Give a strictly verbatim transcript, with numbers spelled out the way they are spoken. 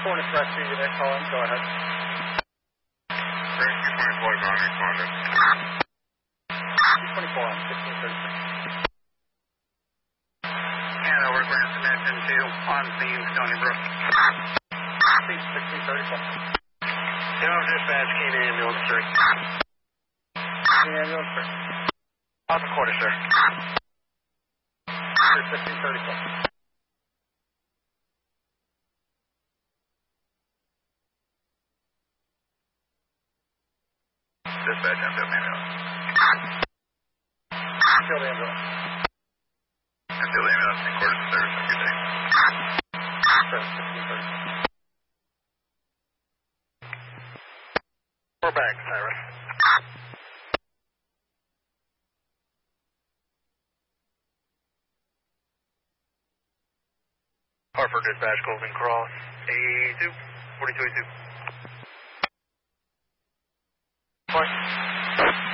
Hornets Rescue Unit calling, go ahead. Rescue twenty-four, ground responded. twenty-four on fifteen thirty-six. Canada, we're going to dimension two on scene, Stony Brook. sixteen thirty-four. General dispatch, key to ambulance three. The ambulance three. Off the quarter, sir. fifteen thirty-four. Dispatch, I'm doing ambulance. Kill the ambulance. I'm doing ambulance, three quarters to service. Have a good day. Sir, fifteen thirty-four. We're back, Cyrus. Hartford dispatch, Golden Cross, A two, forty-two A two. Point.